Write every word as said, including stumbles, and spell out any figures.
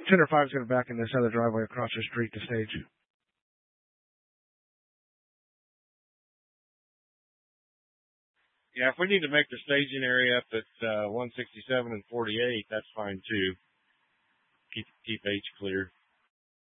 ten or five is going to back in this other driveway across the street to stage. Yeah, if we need to make the staging area up at uh, one sixty-seven and forty-eight, that's fine too. Keep keep H clear.